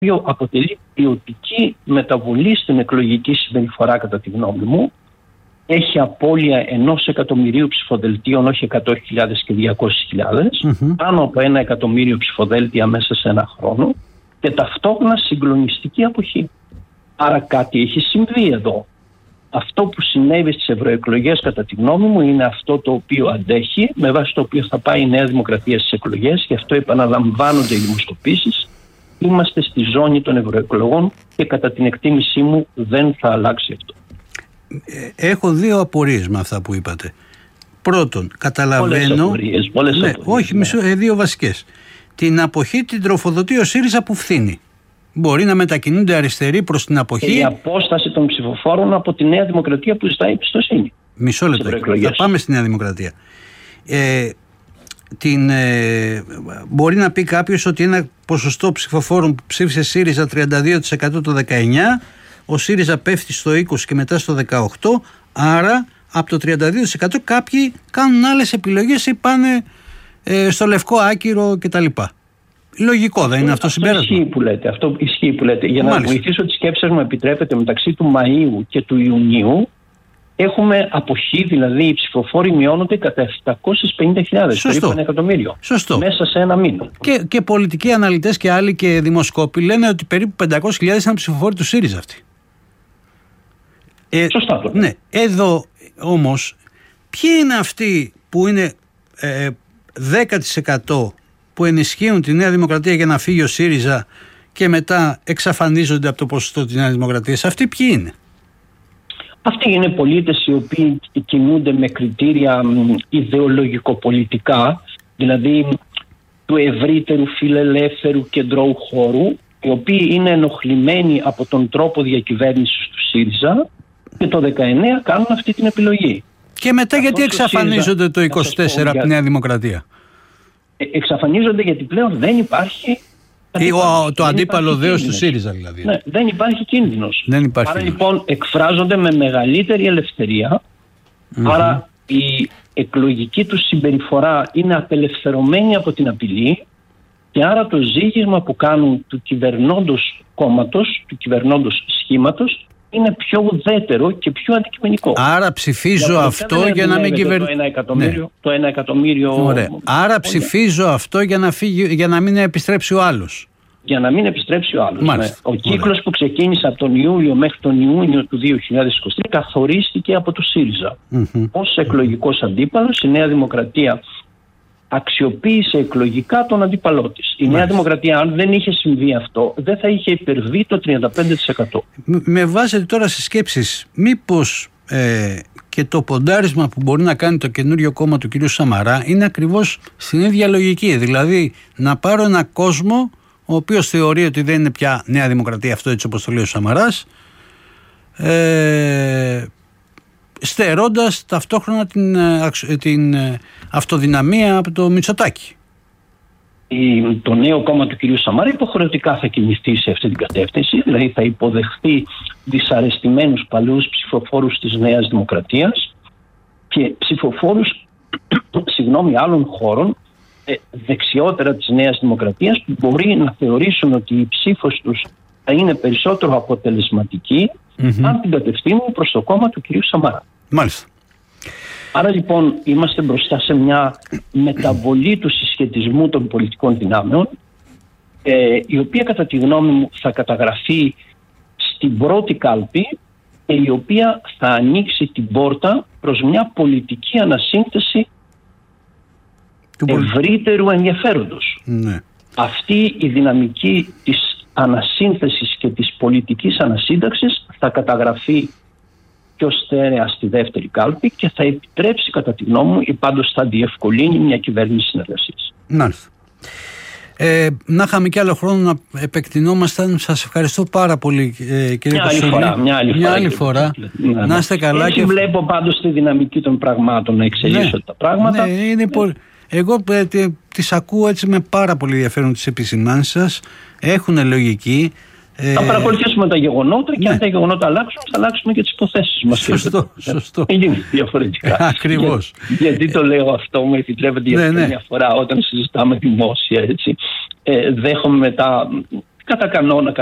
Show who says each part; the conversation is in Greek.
Speaker 1: οποίο αποτελεί ποιοτική μεταβολή στην εκλογική συμπεριφορά, κατά τη γνώμη μου. Έχει απώλεια 1 εκατομμυρίου ψηφοδελτίων, όχι 100.000 και 200.000, πάνω από 1 εκατομμύριο ψηφοδέλτια μέσα σε ένα χρόνο, και ταυτόχρονα συγκλονιστική αποχή. Άρα κάτι έχει συμβεί εδώ. Αυτό που συνέβη στις ευρωεκλογές, κατά τη γνώμη μου, είναι αυτό το οποίο αντέχει, με βάση το οποίο θα πάει η Νέα Δημοκρατία στις εκλογές, και αυτό επαναλαμβάνονται οι δημοσκοπήσεις. Είμαστε στη ζώνη των ευρωεκλογών και κατά την εκτίμησή μου δεν θα αλλάξει αυτό.
Speaker 2: Έχω δύο απορίες με αυτά που είπατε. Πρώτον, καταλαβαίνω.
Speaker 1: Πολλές απορίες,
Speaker 2: όχι, δύο βασικές. Την αποχή την τροφοδοτεί ο ΣΥΡΙΖΑ που φθήνει. Μπορεί να μετακινούνται αριστεροί προς την αποχή.
Speaker 1: Η απόσταση των ψηφοφόρων από τη Νέα Δημοκρατία που ζητάει εμπιστοσύνη.
Speaker 2: Μισό λεπτό. Θα πάμε στη Νέα Δημοκρατία. Μπορεί να πει κάποιος ότι ένα ποσοστό ψηφοφόρων που ψήφισε ΣΥΡΙΖΑ 32% το 19, ο ΣΥΡΙΖΑ πέφτει στο 20% και μετά στο 18%, άρα από το 32% κάποιοι κάνουν άλλες επιλογές ή πάνε στο λευκό άκυρο κτλ. Λογικό δεν είναι αυτό συμπέρασμα?
Speaker 1: Αυτό ισχύει που λέτε. Για να βοηθήσω τις σκέψεις μου, επιτρέπετε, μεταξύ του Μαΐου και του Ιουνίου έχουμε αποχή, δηλαδή οι ψηφοφόροι μειώνονται κατά 750.000, περίπου 1 εκατομμύριο.
Speaker 2: Σωστό.
Speaker 1: Μέσα σε ένα μήνα.
Speaker 2: Και πολιτικοί αναλυτές και άλλοι και δημοσκόποι λένε ότι περίπου 500.000 είναι ψηφοφόροι του ΣΥΡΙΖΑ αυτοί.
Speaker 1: Σωστά.
Speaker 2: Ναι. Εδώ όμως, ποιοι είναι αυτοί που είναι 10% που ενισχύουν τη Νέα Δημοκρατία για να φύγει ο ΣΥΡΙΖΑ και μετά εξαφανίζονται από το ποσοστό της Νέας Δημοκρατίας? Αυτοί ποιοι είναι?
Speaker 1: Αυτοί είναι πολίτες οι οποίοι κινούνται με κριτήρια ιδεολογικοπολιτικά, δηλαδή του ευρύτερου φιλελεύθερου κεντρώου χώρου, οι οποίοι είναι ενοχλημένοι από τον τρόπο διακυβέρνησης του ΣΥΡΙΖΑ και το 19 κάνουν αυτή την επιλογή.
Speaker 2: Και μετά γιατί εξαφανίζονται το 24 από τη Νέα Δημοκρατία?
Speaker 1: Εξαφανίζονται γιατί πλέον δεν υπάρχει
Speaker 2: το αντίπαλο δέος του ΣΥΡΙΖΑ δηλαδή.
Speaker 1: Ναι, δεν υπάρχει κίνδυνος. Άρα
Speaker 2: κίνδυνος.
Speaker 1: Λοιπόν εκφράζονται με μεγαλύτερη ελευθερία. Άρα η εκλογική του συμπεριφορά είναι απελευθερωμένη από την απειλή, και άρα το ζήγισμα που κάνουν του κυβερνώντος κόμματος, του κυβερνώντος σχήματος, είναι πιο ουδέτερο και πιο αντικειμενικό.
Speaker 2: Άρα ψηφίζω αυτό για να μην κυβερνήσω.
Speaker 1: Το 1 εκατομμύριο.
Speaker 2: Ωραία. Άρα ψηφίζω αυτό για να μην επιστρέψει ο άλλος.
Speaker 1: Για να μην επιστρέψει ο άλλος.
Speaker 2: Ναι.
Speaker 1: Ο κύκλος που ξεκίνησε από τον Ιούλιο μέχρι τον Ιούνιο του 2023 καθορίστηκε από το ΣΥΡΙΖΑ. Ως εκλογικός αντίπαλος, η Νέα Δημοκρατία αξιοποίησε εκλογικά τον αντίπαλό της. Η Νέα Δημοκρατία, αν δεν είχε συμβεί αυτό, δεν θα είχε υπερβεί το 35%.
Speaker 2: Με βάζετε τώρα σε σκέψεις, μήπως και το ποντάρισμα που μπορεί να κάνει το καινούριο κόμμα του κ. Σαμαρά είναι ακριβώς στην ίδια λογική? Δηλαδή να πάρω ένα κόσμο ο οποίος θεωρεί ότι δεν είναι πια Νέα Δημοκρατία, αυτό έτσι όπως το λέει ο Σαμαράς, στερώντας ταυτόχρονα την αυτοδυναμία από το Μητσοτάκη.
Speaker 1: Το νέο κόμμα του κ. Σαμαρά υποχρεωτικά θα κινηθεί σε αυτή την κατεύθυνση, δηλαδή θα υποδεχθεί δυσαρεστημένους παλιούς ψηφοφόρους της Νέας Δημοκρατίας και ψηφοφόρους άλλων χώρων δεξιότερα της Νέας Δημοκρατίας, που μπορεί να θεωρήσουν ότι η ψήφος τους θα είναι περισσότερο αποτελεσματική αν την κατευθύνουν προς το κόμμα του κ. Σαμαρά.
Speaker 2: Μάλιστα.
Speaker 1: Άρα λοιπόν είμαστε μπροστά σε μια μεταβολή του συσχετισμού των πολιτικών δυνάμεων, η οποία κατά τη γνώμη μου θα καταγραφεί στην πρώτη κάλπη και η οποία θα ανοίξει την πόρτα προς μια πολιτική ανασύνθεση ευρύτερου ενδιαφέροντος.
Speaker 2: Ναι.
Speaker 1: Αυτή η δυναμική της ανασύνθεσης και της πολιτικής ανασύνταξης θα καταγραφεί πιο στέρεα στη δεύτερη κάλπη και θα επιτρέψει κατά τη γνώμη μου, ή πάντως θα διευκολύνει μια κυβέρνηση συνεργασίας.
Speaker 2: Μάλιστα. Να είχαμε και άλλο χρόνο να επεκτηνόμασταν. Σας ευχαριστώ πάρα πολύ, κύριε Κοσούλη.
Speaker 1: Μια άλλη φορά.
Speaker 2: Να είστε καλά.
Speaker 1: Έτσι βλέπω πάντως τη δυναμική των πραγμάτων να εξελίσσονται τα πράγματα.
Speaker 2: Ναι, είναι πολύ. Εγώ τις ακούω έτσι με πάρα πολύ ενδιαφέρον τις επισημάνσεις σας. Έχουν λογική.
Speaker 1: Θα παρακολουθήσουμε τα γεγονότα και αν τα γεγονότα αλλάξουν, θα αλλάξουμε και τις υποθέσεις μας.
Speaker 2: Σωστό.
Speaker 1: Είναι διαφορετικά.
Speaker 2: Ακριβώς.
Speaker 1: Γιατί το λέω αυτό, μου επιτρέπετε, γιατί μια φορά όταν συζητάμε δημόσια, έτσι, δέχομαι μετά κατά κανόνα